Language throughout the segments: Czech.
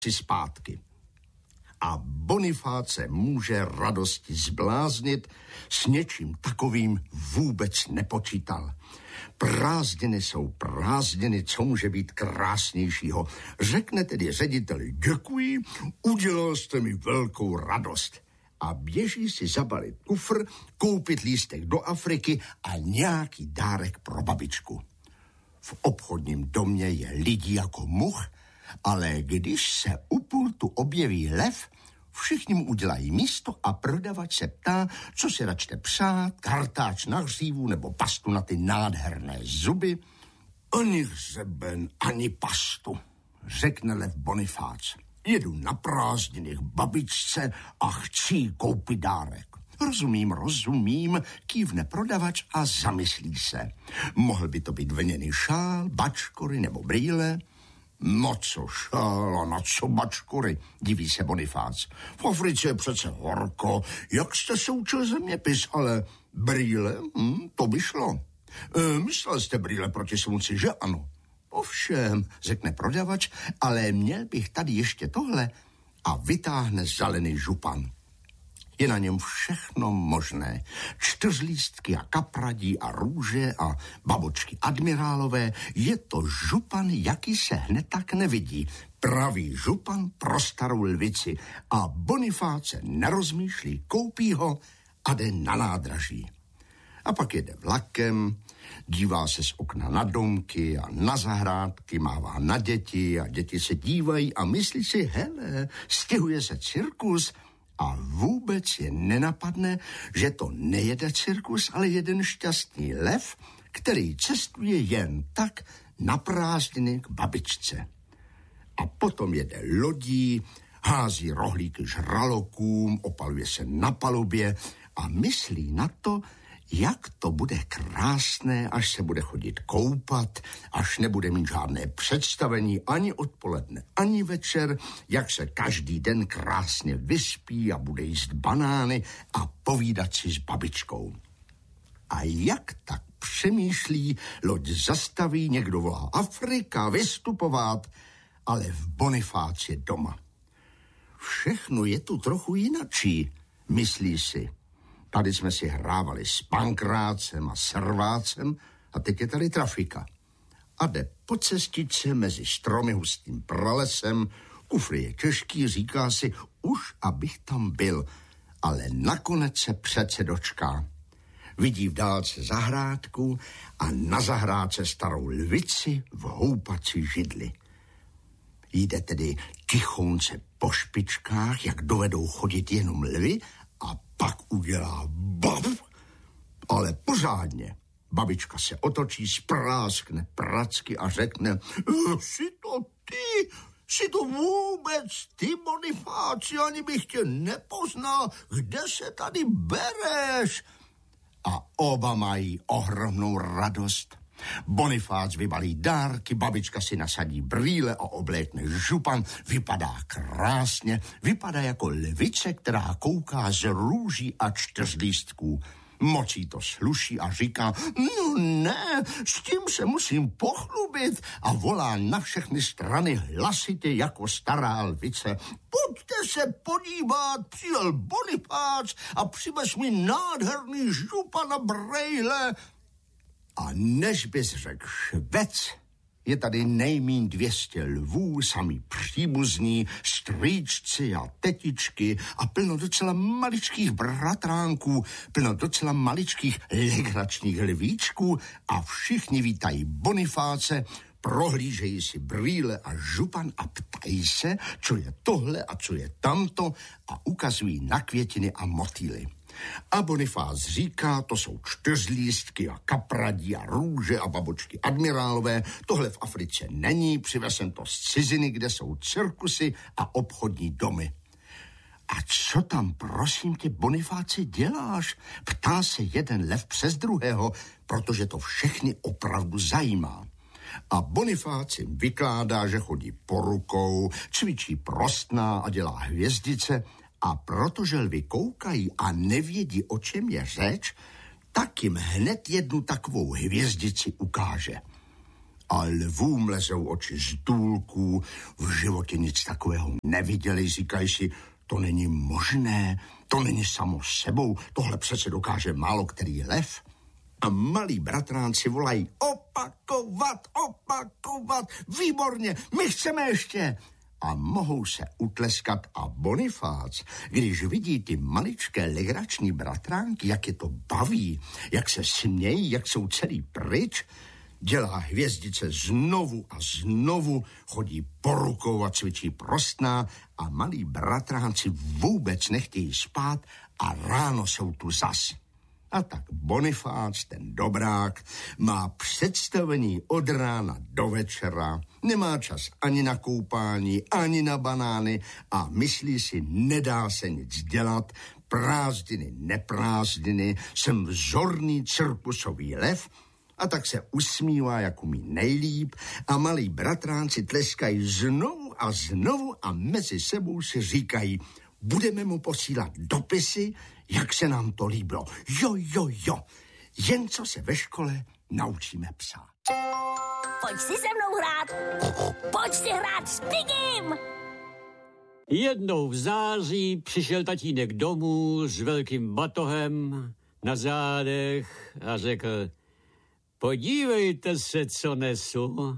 si zpátky. A Bonifáce může radosti zbláznit, s něčím takovým vůbec nepočítal. Prázdniny jsou prázdniny, co může být krásnějšího. Řekne tedy řediteli: děkuji, udělal jste mi velkou radost. A běží si zabalit kufr, koupit lístek do Afriky a nějaký dárek pro babičku. V obchodním domě je lidí jako much, ale když se u pultu objeví lev, všichni mu udělají místo a prodavač se ptá, co si račte přát, kartáč na hřívu nebo pastu na ty nádherné zuby. Ani hřeben, ani pastu, řekne lev Bonifác. Jedu na prázdniny k babičce a chci koupit dárek. Rozumím, kývne prodavač a zamyslí se. Mohl by to být vlněný šál, bačkory nebo brýle? No co šál a na co bačkory, diví se Bonifác. V Africe je přece horko, jak jste se učil zeměpis, ale brýle, to by šlo. Myslel jste brýle proti slunci, že ano? Ovšem, řekne prodavač, ale měl bych tady ještě tohle a vytáhne zelený župan. Je na něm všechno možné. Čtyřlístky a kapradí a růže a babočky admirálové. Je to župan, jaký se hned tak nevidí. Pravý župan pro starou lvici. A Bonifáce nerozmýšlí, koupí ho a jde na nádraží. A pak jede vlakem, dívá se z okna na domky a na zahrádky, mává na děti a děti se dívají a myslí si, hele, stěhuje se cirkus. A vůbec je nenapadne, že to nejede cirkus, ale jeden šťastný lev, který cestuje jen tak na prázdniny k babičce. A potom jede lodí, hází rohlíky žralokům, opaluje se na palubě a myslí na to, jak to bude krásné, až se bude chodit koupat, až nebude mít žádné představení ani odpoledne, ani večer, jak se každý den krásně vyspí a bude jíst banány a povídat si s babičkou. A jak tak přemýšlí, loď zastaví, někdo volá Afrika, vystupovat, ale v Bonifác je doma. Všechno je tu trochu jinačí, myslí si. Tady jsme si hrávali s pankrácem a srvácem a teď je tady trafika. A jde po cestičce mezi stromy hustým pralesem, kufr je těžký, říká si, už abych tam byl, ale nakonec se přece dočká. Vidí v dálce zahrádku a na zahrádce starou lvici v houpací židli. Jde tedy tichounce po špičkách, jak dovedou chodit jenom lvy, a pak udělá bav, ale pořádně. Babička se otočí, spráskne pracky a řekne, jsi to vůbec ty, Bonifáci, ani bych tě nepoznal, kde se tady bereš? A oba mají ohromnou radost. Bonifác vybalí dárky, babička si nasadí brýle a oblékne župan, vypadá krásně, vypadá jako lvice, která kouká z růží a čtyřlístků. Mocí to sluší a říká, no ne, s tím se musím pochlubit a volá na všechny strany hlasitě jako stará lvice. Pojďte se podívat, přijel Bonifác a přivez mi nádherný župan a brejle. A než bys řekl švec, je tady nejmíň 200 lvů, samý příbuzní, strýčci a tetičky a plno docela maličkých bratránků, plno docela maličkých legračních lvíčků a všichni vítají Bonifáce, prohlížejí si brýle a župan a ptají se, co je tohle a co je tamto a ukazují na květiny a motýly. A Bonifác říká, to jsou čtyřlístky a kapradí a růže a babočky admirálové. Tohle v Africe není, přivez jsem to z ciziny, kde jsou cirkusy a obchodní domy. A co tam, prosím tě, Bonifáci, děláš? Ptá se jeden lev přes druhého, protože to všechny opravdu zajímá. A Bonifác jim vykládá, že chodí po rukou, cvičí prostná a dělá hvězdice. A protože lvi koukají a nevědí, o čem je řeč, tak jim hned jednu takovou hvězdici ukáže. A lvům lezou oči z důlků, v životě nic takového neviděli, říkají si, to není možné, to není samo sebou, tohle přece dokáže málo který lev. A malí bratránci volají, opakovat, výborně, my chceme ještě. A mohou se utleskat a Bonifác, když vidí ty maličké legrační bratránky, jak je to baví, jak se smějí, jak jsou celý pryč, dělá hvězdice znovu a znovu, chodí po rukou a cvičí prostná a malí bratránci vůbec nechtějí spát a ráno jsou tu zas. A tak Bonifác, ten dobrák, má představení od rána do večera, nemá čas ani na koupání, ani na banány a myslí si, nedá se nic dělat, prázdniny, neprázdniny, jsem vzorný cirkusový lev, a tak se usmívá, jak umí nejlíp a malí bratránci tleskají znovu a mezi sebou si říkají, budeme mu posílat dopisy, jak se nám to líbilo. Jo. Jen co se ve škole naučíme psát. Pojď si se mnou hrát. Pojď si hrát s Pigim. Jednou v září přišel tatínek domů s velkým batohem na zádech a řekl, podívejte se, co nesu.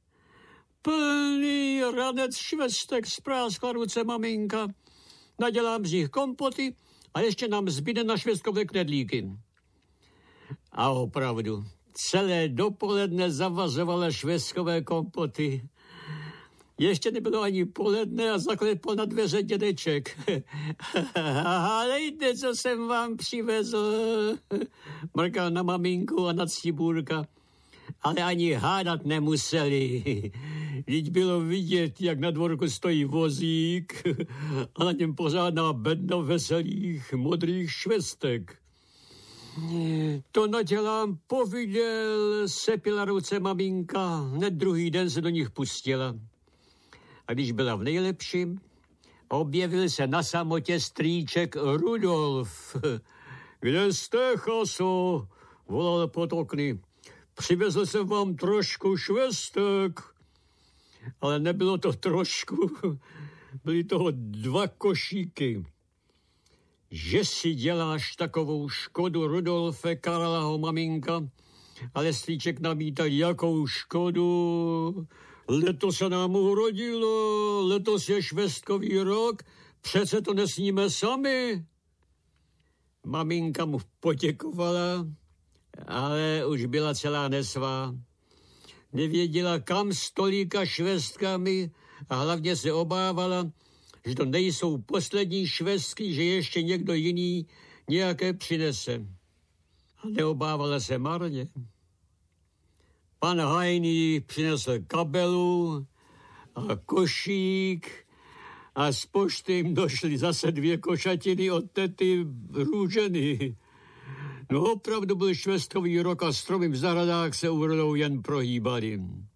Plný ranec švestek spráskla ruce maminka. Nadělám z nich kompoty a ještě nám zbyde na švestkové knedlíky. A opravdu, celé dopoledne zavazovala švestkové kompoty. Ještě nebylo ani poledne a zaklepal na dveře dědeček. Halejte, co jsem vám přivezl. Mrkal na maminku a na Cibůrka. Ale ani hádat nemuseli. Vždyť bylo vidět, jak na dvorku stojí vozík a na něm pořádná bedna veselých modrých švestek. To nadělám poviděl, sepila ruce maminka, hned druhý den se do nich pustila. A když byla v nejlepším, objevil se na samotě strýček Rudolf. Kde jste, chaso? Volal pod okny. Přivezl jsem vám trošku švestek. Ale nebylo to trošku, byly toho 2 košíky. Že si děláš takovou škodu, Rudolfe, karala ho maminka, ale strýček namítal, jakou škodu. Letos se nám urodilo, letos je švestkový rok, přece to nesníme sami. Maminka mu poděkovala, ale už byla celá nesvá. Nevěděla, kam s tolika švestkami a hlavně se obávala, že to nejsou poslední švestky, že ještě někdo jiný nějaké přinese. A neobávala se marně. Pan Hajný přinesl kabelu a košík a z pošty jim došly zase 2 košatiny od tety Růženy. No opravdu byl švestkový rok a stromy v zahradách se úrodou jen prohýbaly.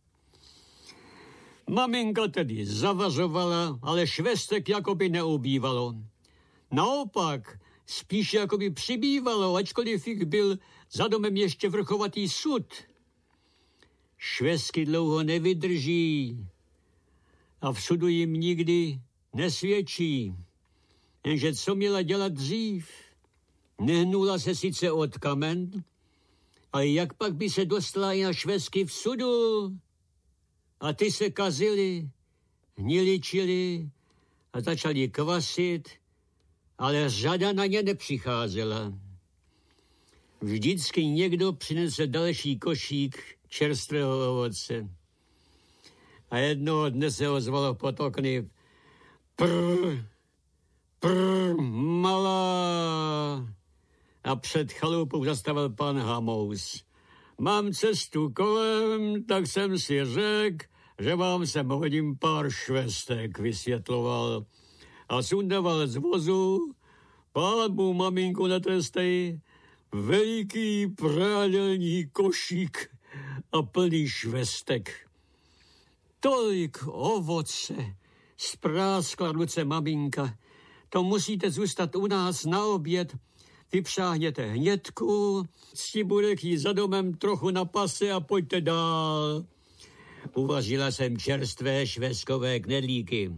Maminka tedy zavařovala, ale švestek jakoby neubývalo. Naopak, spíš jakoby přibývalo, ačkoliv jich byl za domem ještě vrchovatý sud. Švestky dlouho nevydrží a v sudu jim nikdy nesvědčí. Jenže co měla dělat dřív? Nehnula se sice od kamen, ale jak pak by se dostala i na švestky v sudu? A ty se kazily, hniličily a začaly kvasit, ale řada na ně nepřicházela. Vždycky někdo přinesl další košík čerstvého ovoce. A jednoho dne se ozvalo pod okny: Prr, malá. A před chalupou zastavil pan Hamous. Mám cestu kolem, tak jsem si řekl, že vám sem hodím pár švestek, vysvětloval. A sundával z vozu, pánu maminku netrestej, veliký prádelní košík a plný švestek. Tolik ovoce, spráskla ruce maminka. To musíte zůstat u nás na oběd. Vypřáhněte hnědku, Cibůrek jí za domem trochu na pase a pojďte dál. Uvařila jsem čerstvé švestkové knedlíky.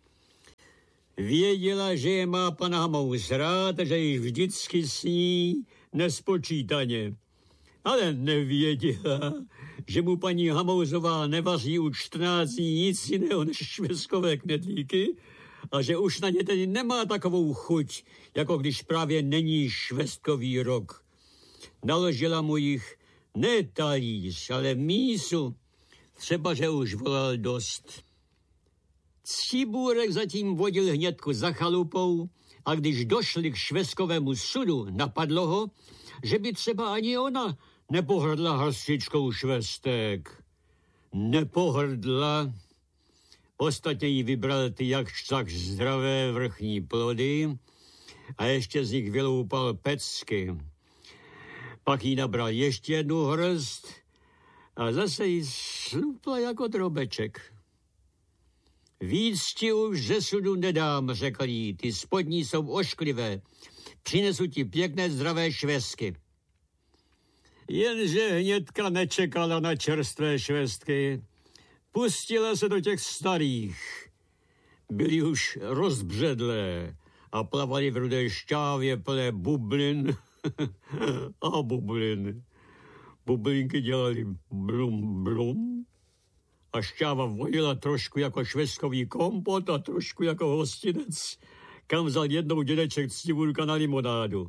Věděla, že je má pan Hamous rád, že již vždycky sní nespočítaně. Ale nevěděla, že mu paní Hamouzová nevaří už 14 dní nic jiného než švestkové knedlíky a že už na ně tedy nemá takovou chuť, jako když právě není švestkový rok. Naložila mu jich ne talíř, ale mísu, třeba, že už volal dost. Cibůrek zatím vodil Hnědku za chalupou a když došli k švestkovému sudu, napadlo ho, že by třeba ani ona nepohrdla hrstičkou švestek. Nepohrdla. Ostatně jí vybral ty jakž tak zdravé vrchní plody a ještě z nich vyloupal pecky. Pak jí nabral ještě jednu hrst a zase jí slupla jako drobeček. Víc ti už ze sudu nedám, řekl jí, ty spodní jsou ošklivé. Přinesu ti pěkné zdravé švestky. Jenže Hnědka nečekala na čerstvé švestky. Pustila se do těch starých. Byly už rozbředlé a plavali v rudé šťávě plné bublin a bublin. Bublinky dělali blum, blum a šťáva vojila trošku jako švestkový kompot a trošku jako hostinec, kam vzal jednou dědeček Ctibůrka na limonádu.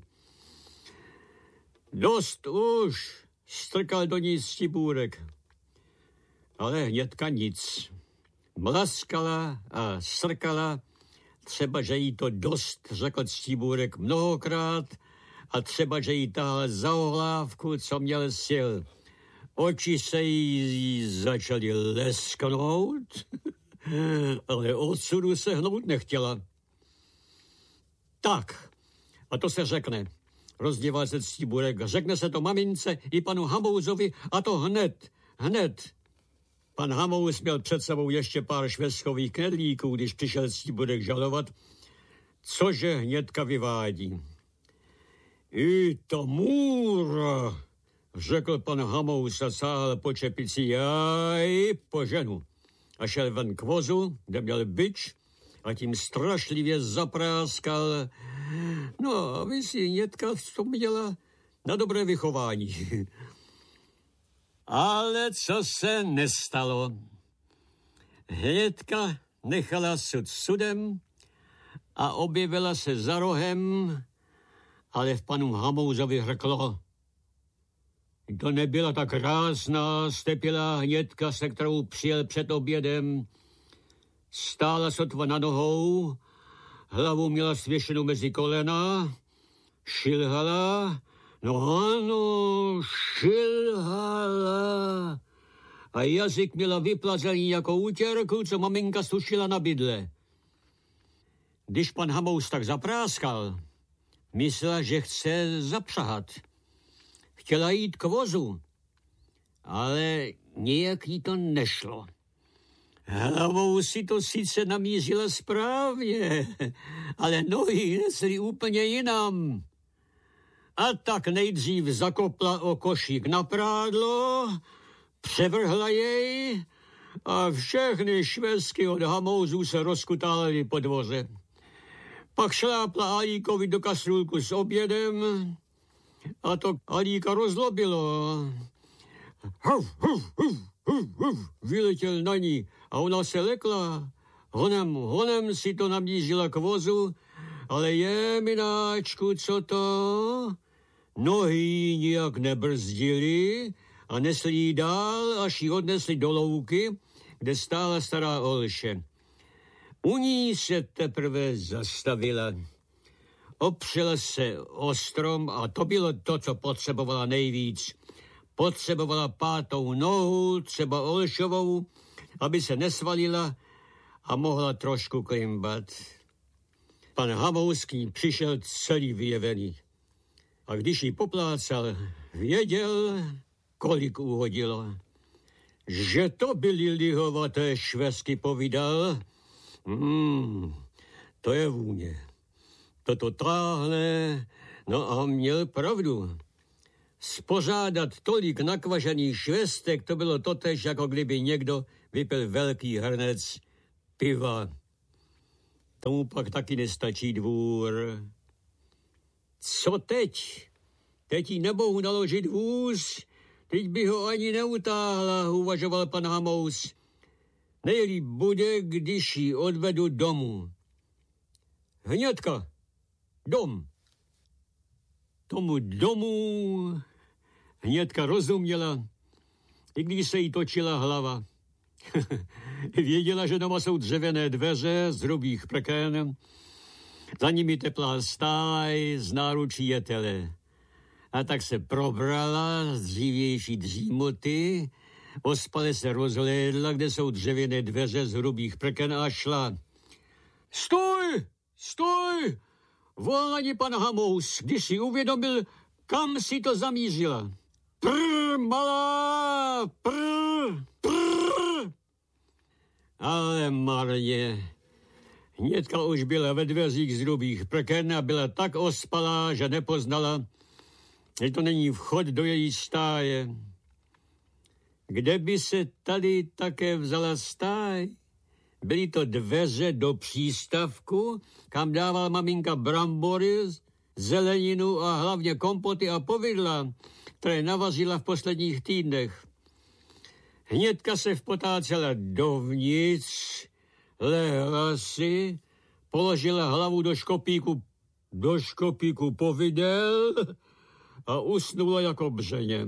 Dost už, strkal do ní Ctibůrek. Ale Hnědka nic. Mlaskala a srkala, třeba, že jí to dost, řekl Ctibůrek mnohokrát, a třeba, že jí tahal za ohlávku, co měl sil. Oči se jí začaly lesknout, ale od sudu se hnout nechtěla. Tak, a to se řekne, rozdíval se Ctibůrek, řekne se to mamince i panu Hamouzovi a to hned. Pan Hamous měl před sebou ještě pár švestkových knedlíků, když přišel Ctibůrek žalovat, cože Hnědka vyvádí. I to můra, řekl pan Hamous a sáhl po čepici, já ji poženu. A šel ven k vozu, kde měl bič a tím strašlivě zapráskal. No, aby si Hnědka vzpomněla na dobré vychování. Ale co se nestalo? Hnědka nechala sud sudem a objevila se za rohem, ale v panu Hamouzovi hrklo. To nebyla tak krásná, stepilá Hnědka, se kterou přijel před obědem. Stála sotva na nohou, hlavu měla svěšenou mezi kolena, šilhala, no ano, šilhala. A jazyk měla vyplazený jako útěrku, co maminka sušila na bydle. Když pan Hamous tak zapráskal, myslela, že chce zapřahat. Chtěla jít k vozu, ale nějak jí to nešlo. Hlavou si to sice namířila správně, ale nohy nesly úplně jinam. A tak nejdřív zakopla o košík na prádlo, převrhla jej a všechny švestky od Hamouzů se rozkutály po dvoře. Pak šlápla Alíkovi do kastrůlku s obědem a to Alíka rozlobilo. Vyletěl na ní a ona se lekla. Honem si to namířila k vozu, ale mináčku, co to? Nohy nijak nebrzdili a nesli jí dál, až ji odnesli do louky, kde stála stará Olše. U ní se teprve zastavila. Opřela se o strom a to bylo to, co potřebovala nejvíc. Potřebovala pátou nohu, třeba Olšovou, aby se nesvalila a mohla trošku klimbat. Pan Hamouský přišel celý vyjevený. A když ji poplácal, věděl, kolik uhodilo. Že to byly lihovaté švestky, povídal. To je vůně. Toto táhne, no a měl pravdu. Spořádat tolik nakvažených švestek, to bylo totéž, jako kdyby někdo vypil velký hrnec piva. Tomu pak taky nestačí dvůr. Co teď? Teď jí nemohu naložit vůz, teď by ho ani neutáhla, uvažoval pan Hamous. Nejlíp bude, když ji odvedu domů. Hnědka, dom. Tomu domu Hnědka rozuměla, i když se jí točila hlava. Věděla, že doma jsou dřevěné dveře z hrubých prken, za nimi teplá stáj z náručí jetele. A tak se probrala z dřívější dřímoty, ospale se rozhlédla, kde jsou dřevěné dveře z hrubých prken a šla. Stoj! Stoj! Volal na ní pan Hamous, když si uvědomil, kam si to zamířila. Prr, malá! Prr! Prr! Ale marně. Hnědka už byla ve dveřích z hrubých prken a byla tak ospalá, že nepoznala, že to není vchod do její stáje. Kde by se tady také vzala stáj? Byly to dveře do přístavku, kam dával maminka brambory, zeleninu a hlavně kompoty a povidla, které navařila v posledních týdnech. Hnědka se vpotácela dovnitř, lehla si, položila hlavu do škopíku povidel a usnula jako břeně.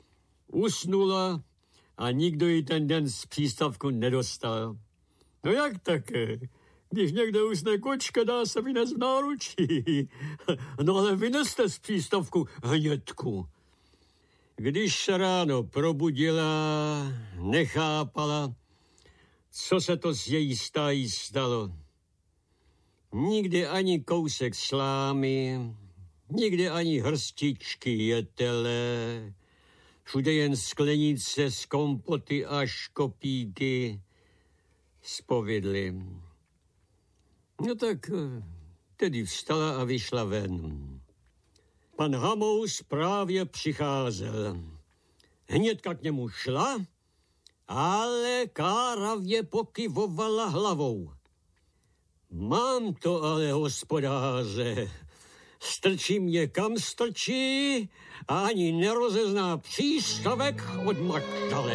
Usnula a nikdo ji ten den z přístavku nedostal. No jak také? Když někde usne kočka, dá se vynést v náručí. No ale vyneste z přístavku Hnědku. Když se ráno probudila, nechápala, co se to s její stájí stalo. Nikdy ani kousek slámy, nikdy ani hrstičky jetele, všude jen sklenice z kompoty a škopíky s povidlem. No tak tedy vstala a vyšla ven. Pan Hamous právě přicházel. Hnědka k němu šla, ale káravě pokyvovala hlavou. Mám to ale, hospodáře. Strčí mě kam strčí a ani nerozezná přístavek od maktale.